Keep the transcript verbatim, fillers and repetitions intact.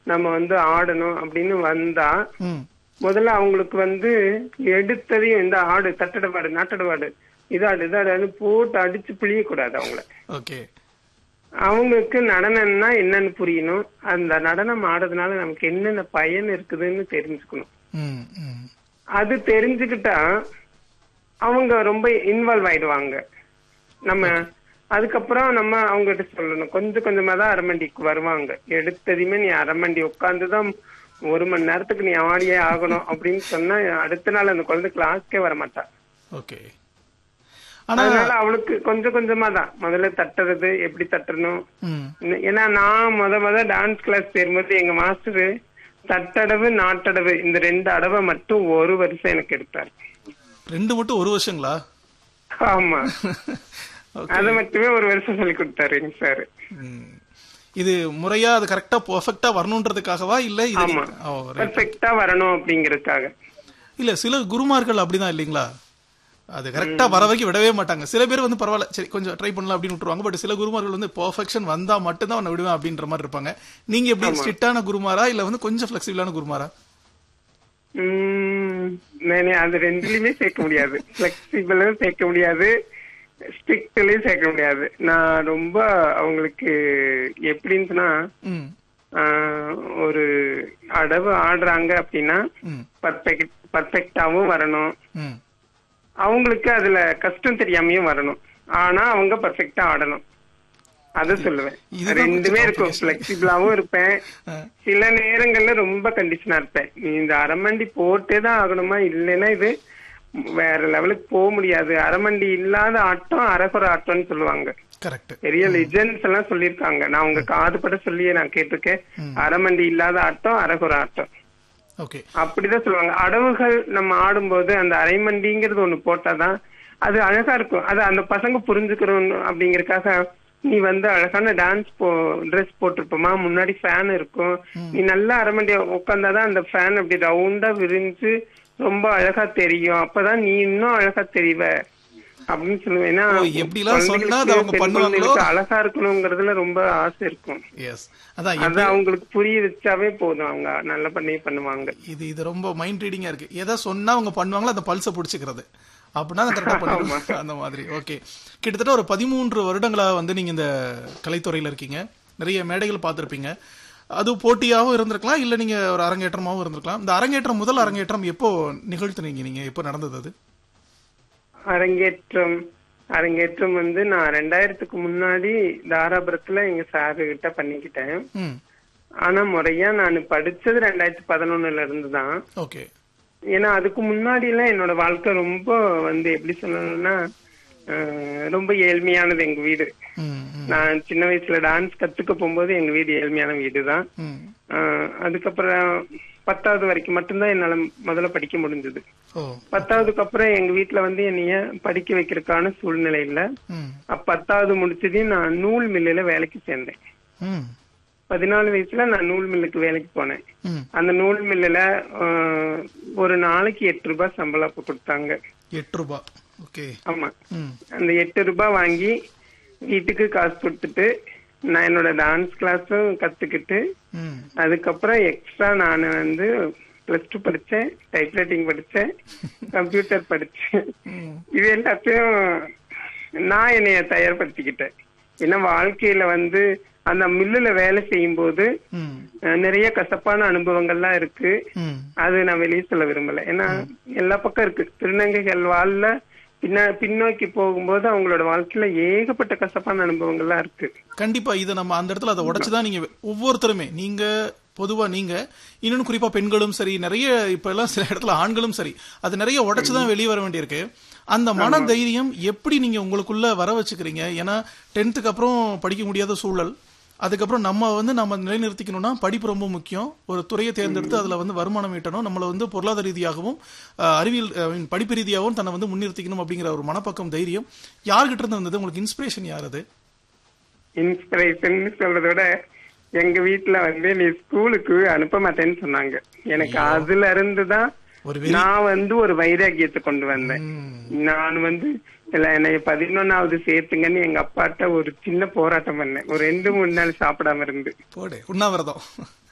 நம்ம வந்து ஆடணும் அப்படின்னு வந்தா ம் முதல்ல அவங்களுக்கு வந்து எடுத்ததையும் இந்த ஆடு தட்டடவாடு நாட்டடவாடு இதாடு இதாடு போட்டு அடிச்சு பிழியக்கூடாது அவங்கள. ஓகே. அவங்களுக்கு நடனம்னா என்னன்னு புரியணும். அந்த நடனம் ஆடுறதுனால நமக்கு என்னென்ன பயன் இருக்குதுன்னு தெரிஞ்சுக்கணும். ம் ம் அது தெரிஞ்சுக்கிட்டா அவங்க ரொம்ப இன்வால்வ் ஆயிடுவாங்க. நம்ம அதுக்கப்புறம் நம்ம அவங்ககிட்ட சொல்லணும். கொஞ்சம் கொஞ்சமா தான் அரமண்டிக்கு வருவாங்க. எடுத்ததுமே நீ அரமண்டி உட்காந்துதான் ஒரு மணி நேரத்துக்கு நீ ஆடியே ஆகணும் அப்படின்னு சொன்னா அடுத்த நாள் அந்த குழந்தை கிளாஸ்க்கே வர மாட்டா. ஓகே. அதனால அவளுக்கு கொஞ்சம் கொஞ்சமா தான் முதல்ல தட்டுறது எப்படி தட்டணும். ஏன்னா நான் முத முத டான்ஸ் கிளாஸ் சேரும்போது எங்க மாஸ்டரு தட்டடவு நாட்டடவு இந்த ரெண்டு அடவை மட்டும் ஒரு வருஷம் எனக்கு எடுத்தாரு. ரெண்டு மட்டும் ஒரு வருஷங்களா? ஆமா, அத மட்டுமே ஒரு வருஷம் சொல்லி கொடுத்தாரு எங்க சார். இது முறையா அது கரெக்டா பெர்ஃபெக்ட்டா வரணும்ன்றதுக்காகவா இல்ல இது பெர்ஃபெக்ட்டா வரணும் அப்படிங்கறதுக்காக? இல்ல சில குருமார்கள் அப்படிதான் இல்லீங்களா, அது கரெக்டா வர வரைக்கும் விடவே மாட்டாங்க. சில பேர் வந்து பரவாயில்ல சரி கொஞ்சம் ட்ரை பண்ணலாம் அப்படின்னு விட்டுருவாங்க. பட் சில குருமார்கள் வந்து பெர்ஃபெக்ஷன் வந்தா மட்டும் தான் அவனை விடுவேன் அப்படின்ற மாதிரி இருப்பாங்க. நீங்க எப்படி ஸ்ட்ரிக்டான குருமாரா இல்ல வந்து கொஞ்சம் பிளெக்சிபிளான குருமாரா? அது ரெண்டுலயுமே சேர்க்க முடியாது. பிளெக்சிபிளும் சேர்க்க முடியாது, ஸ்ட்ரிக்ட்லயும் சேர்க்க முடியாது. நான் ரொம்ப அவங்களுக்கு எப்படின்னா ஒரு அடவு ஆடுறாங்க அப்படின்னா பர்ஃபெக்ட் பர்ஃபெக்டாவும் வரணும், அவங்களுக்கு அதுல கஷ்டம் தெரியாமையும் வரணும். ஆனா அவங்க பர்ஃபெக்டா ஆடணும், அத சொல்லுவேன். ரெண்டுமே இருக்கும். பிளெக்சிபிளாவும் இருப்பேன், சில நேரங்கள்ல ரொம்ப கண்டிஷனா இருப்பேன். நீ இந்த அரமண்டி போட்டேதான் ஆகணுமா, இல்லைன்னா இது வேற லெவலுக்கு போக முடியாது. அரமண்டி இல்லாத ஆட்டம் அரகுற ஆட்டம்னு சொல்லுவாங்க. பெரிய லெஜெண்ட்ஸ் எல்லாம் சொல்லிருக்காங்க. நான் உங்க காது பட சொல்லியே நான் கேட்டிருக்கேன். அரமண்டி இல்லாத ஆட்டம் அரகுற ஆட்டம் அப்படிதான் சொல்லுவாங்க. அடவுகள் நம்ம ஆடும்போது அந்த அரைமண்டிங்கிறது ஒண்ணு போட்டாதான் அது அழகா இருக்கும். அது அந்த பசங்க புரிஞ்சுக்கிறோம் அப்படிங்கறதுக்காக நீ வந்து அழகான டான்ஸ் போ ட்ரெஸ் போட்டிருப்போமா, முன்னாடி ஃபேன் இருக்கும், நீ நல்லா அரமண்டியா உட்காந்தாதான் அந்த ஃபேன் அப்படி ரவுண்டா விரிஞ்சு ரொம்ப அழகா தெரியும், அப்பதான் நீ இன்னும் அழகா தெரிவ அப்படின்னு சொல்லுவேன். அழகா இருக்கணுங்கிறதுல ரொம்ப ஆசை இருக்கும். அது அவங்களுக்கு புரிய வச்சாவே போதும், அவங்க நல்ல பண்ணி பண்ணுவாங்க. இது இது ரொம்ப மைண்ட் ரீடிங்கா இருக்கு. எதை சொன்னா அவங்க பண்ணுவாங்களோ அந்த பல்ஸ புடிச்சுக்கிறது அப்படின்னா அந்த மாதிரி. ஓகே, கிட்டத்தட்ட ஒரு பதிமூன்று வருடங்களா வந்து நீங்க இந்த கலைத்துறையில இருக்கீங்க. நிறைய மேடைகள் பார்த்திருப்பீங்க. அது போட்டியாவும் இருந்திருக்கலாம், இல்ல நீங்க ஒரு அரங்கேற்றமாவும் இருந்திருக்கலாம். இந்த அரங்கேற்றம் முதல் அரங்கேற்றம் எப்போ நிகழ்த்துனீங்க நீங்க, எப்போ நடந்தது அது? அரங்கேற்றம் அரங்கேற்றம் வந்து நான் ரெண்டாயிரத்துக்கு முன்னாடி தாராபுரத்துல எங்க சாரு கிட்ட பண்ணிக்கிட்டேன். ஆனா முறையா நான் படிச்சது ரெண்டாயிரத்தி பதினொன்னுல இருந்துதான். ஓகே. ஏன்னா அதுக்கு முன்னாடி எல்லாம் என்னோட வாழ்க்கை ரொம்ப வந்து எப்படி சொல்லணும்னா ரொம்ப ஏழ்மையானது எங்க வீடு. நான் சின்ன வயசுல டான்ஸ் கத்துக்க போகும்போது எங்க வீடு ஏழ்மையான வீடுதான். அதுக்கப்புறம் பத்தாவது வரைக்கும் மட்டும்தான் என்னால முதல்ல படிக்க முடிஞ்சது. பத்தாவதுக்கு அப்புறம் எங்க வீட்டுல வந்து என்னைய படிக்க வைக்கிறதுக்கான சூழ்நிலை இல்ல. பத்தாவது முடிச்சதையும் நான் நூல் மில்லுல வேலைக்கு சேர்ந்தேன். பதினாலு வயசுல நான் நூல் மில்லுக்கு வேலைக்கு போனேன். அந்த நூல் மில்லுல ஒரு நாளைக்கு எட்டு ரூபாய் சம்பளம் கொடுத்தாங்க. எட்டு ரூபாய்? ஆமா. அந்த எட்டு ரூபாய் வாங்கி வீட்டுக்கு காசு கொடுத்துட்டு நான் என்னோட டான்ஸ் கிளாஸும் கத்துக்கிட்டு அதுக்கப்புறம் எக்ஸ்ட்ரா நான் வந்து பிளஸ் டூ படிச்சேன், டைப்ரைட்டிங் படிச்சேன், கம்ப்யூட்டர் படிச்சேன். இது எல்லாத்தையும் நான் என்னைய தயார்படுத்திக்கிட்டேன். ஏன்னா வாழ்க்கையில வந்து அந்த மில்லுல வேலை செய்யும் போது நிறைய கசப்பான அனுபவங்கள்லாம் இருக்கு. அது நான் வெளியே சொல்ல விரும்பல. ஏன்னா எல்லா பக்கம் இருக்கு. திருநங்கைகள் வாழ்ல பின்ன பின்னோக்கி போகும்போது அவங்களோட வாழ்க்கையில ஏகப்பட்ட கசப்பான அனுபவங்கள்லாம் இருக்கு. கண்டிப்பா இதை நம்ம அந்த இடத்துல அதை உடைச்சுதான் நீங்க ஒவ்வொருத்தருமே, நீங்க பொதுவா நீங்க இன்னொன்னு குறிப்பா பெண்களும் சரி, நிறைய இப்ப எல்லாம் சில இடத்துல ஆண்களும் சரி, அது நிறைய உடைச்சுதான் வெளியே வர வேண்டியிருக்கு. அந்த மன தைரியம் எப்படி நீங்க உங்களுக்குள்ள வர வச்சுக்கிறீங்க? ஏன்னா டென்த்துக்கு அப்புறம் படிக்க முடியாத சூழல், அதுக்கப்புறம் நம்ம வந்து நம்ம நிலைநிறுத்திக்கணும்னா படிப்பு ரொம்ப முக்கியம். ஒரு துறையை தேர்ந்தெடுத்து அதுல வந்து வருமானம் ஈட்டணும், நம்மள வந்து பொருளாதார ரீதியாகவும் அறிவியல் படிப்பு ரீதியாகவும் தன்னை வந்து முன்னிறுத்திக்கணும் அப்படிங்கிற ஒரு மனப்பக்கம், தைரியம் யார்கிட்ட இருந்து வந்தது? உங்களுக்கு இன்ஸ்பிரேஷன் யார்? அது இன்ஸ்பிரேஷன் சொல்றத விட எங்க வீட்டுல வந்து நீ ஸ்கூலுக்கு அனுப்ப மாட்டேன்னு சொன்னாங்க. எனக்கு அதுல இருந்துதான் நான் வந்து ஒரு வைராக்கியத்தை கொண்டு வந்தேன். நான் வந்து இல்ல என்னை பதினொன்னாவது சேர்த்துங்கன்னு எங்க அப்பாட்ட ஒரு சின்ன போராட்டம் பண்ணேன். ஒரு ரெண்டு மூணு நாள் சாப்பிடாம இருந்து உண்ணாவிரதம்.